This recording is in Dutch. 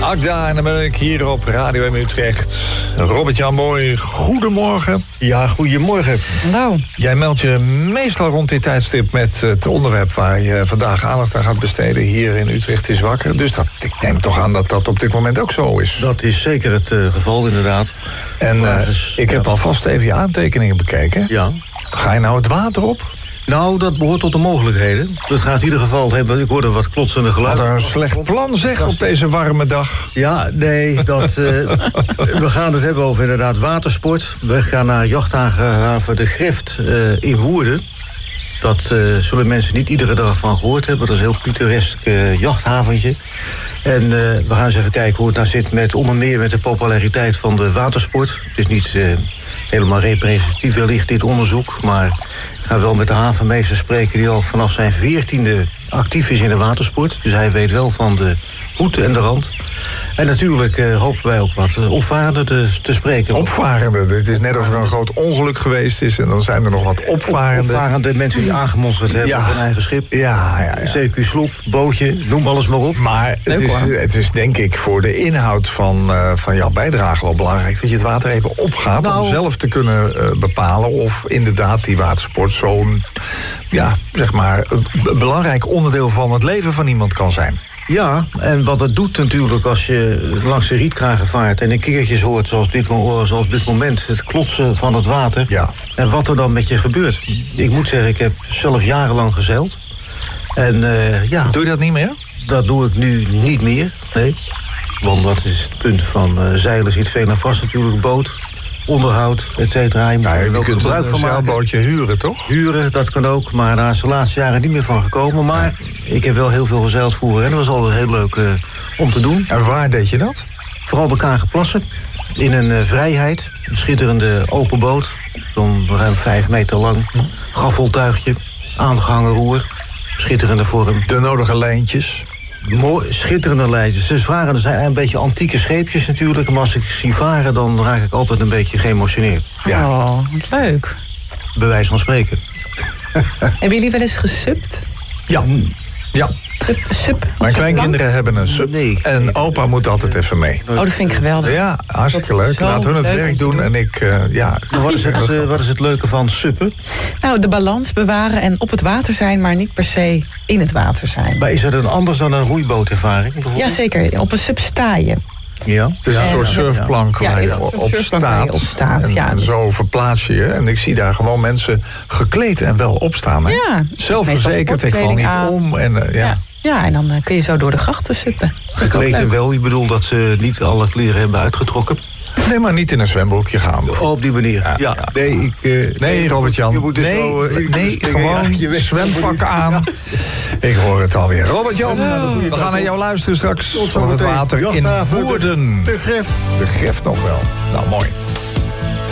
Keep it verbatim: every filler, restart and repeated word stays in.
Agda en dan ben ik hier op Radio M Utrecht. Robert-Jan Mooi, goedemorgen. Ja, goedemorgen. Hallo. Jij meldt je meestal rond dit tijdstip met het onderwerp waar je vandaag aandacht aan gaat besteden. Hier in Utrecht is wakker. Dus dat, ik neem toch aan dat dat op dit moment ook zo is. Dat is zeker het uh, geval, inderdaad. En uh, is, ik heb ja. alvast even je aantekeningen bekeken. Ja. Ga je nou het water op? Nou, dat behoort tot de mogelijkheden. Dat gaat in ieder geval hebben. Ik hoorde wat klotsende geluiden. Wat een slecht plan zeg op deze warme dag. Ja, nee, dat, uh, we gaan het hebben over inderdaad watersport. We gaan naar jachthaven De Greft uh, in Woerden. Dat uh, zullen mensen niet iedere dag van gehoord hebben. Dat is een heel pittoresk uh, jachthaventje. En uh, we gaan eens even kijken hoe het nou zit met onder meer met de populariteit van de watersport. Het is niet uh, helemaal representatief wellicht dit onderzoek, maar ik ga wel met de havenmeester spreken die al vanaf zijn veertiende actief is in de watersport. Dus hij weet wel van de hoed en de rand. En natuurlijk uh, hopen wij ook wat uh, opvarenden te, te spreken. Opvarenden? Het is net of er een groot ongeluk geweest is en dan zijn er nog wat opvarenden. Opvarende mensen die aangemonsterd hebben ja. op hun eigen schip. Ja, ja, ja. C Q sloep, bootje, noem alles maar op. Maar het is, het is denk ik voor de inhoud van, uh, van jouw bijdrage wel belangrijk dat je het water even opgaat. Nou, om zelf te kunnen uh, bepalen of inderdaad die watersport zo'n, ja, zeg maar, een belangrijk onderdeel van het leven van iemand kan zijn. Ja, en wat het doet natuurlijk als je langs de rietkragen vaart en een keertjes hoort zoals dit, zoals dit moment, het klotsen van het water. Ja. En wat er dan met je gebeurt. Ik moet zeggen, ik heb zelf jarenlang gezeild. En uh, ja. Doe je dat niet meer? Dat doe ik nu niet meer, nee. Want dat is het punt van uh, zeilen zit veel aan vast natuurlijk, boot, onderhoud, et cetera. Je, nou, je kunt gebruik een van zeilbootje huren, toch? Huren, dat kan ook, maar daar is de laatste jaren niet meer van gekomen. Maar ik heb wel heel veel gezeild vroeger en dat was altijd heel leuk uh, om te doen. En waar deed je dat? Vooral bij Kagerplassen, in een uh, vrijheid. Een schitterende open boot, zo'n ruim vijf meter lang. Gaffeltuigje, aangehangen roer, schitterende vorm. De nodige lijntjes. Mooi, schitterende lijntjes. Dus varen, er zijn een beetje antieke scheepjes natuurlijk. Maar als ik zie varen, dan raak ik altijd een beetje geëmotioneerd. Ja. Oh, wat leuk. Bij wijze van spreken. Hebben jullie wel eens gesubt? Ja. Ja. Sup, sup. Mijn kleinkinderen hebben een sub. Nee. En opa moet altijd even mee. Oh, dat vind ik geweldig. Ja, hartstikke leuk. Laat hun het werk doen. doen en ik, uh, ja. Nou, wat, is het, uh, wat is het leuke van suppen? Nou, de balans bewaren en op het water zijn, maar niet per se in het water zijn. Maar is dat dan anders dan een roeibootervaring? Jazeker, op een sub sta je. Ja. Het is een en, soort surfplank ja, waar je ja, op, surfplank staat. waar je op staat. En, ja, en dus zo verplaats je je. En ik zie daar gewoon mensen gekleed en wel opstaan. Hè? Ja, zelfverzekerd, ik val niet aan. om. En, uh, ja. Ja. Ja, en dan uh, kun je zo door de grachten suppen. Gekleed en wel, je bedoelt dat ze niet alle kleren hebben uitgetrokken? Nee, maar niet in een zwembroekje gaan. Oh, op die manier. Ja, ja. ja. Nee, ik, uh, nee Robert-Jan. Dus nee, zo, uh, nee gewoon ja, zwempak aan. Ja. Ik hoor het alweer. Robert-Jan, oh, we gaan naar jou luisteren straks. Van het water in Woerden. De Greft. De Greft nog wel. Nou, mooi.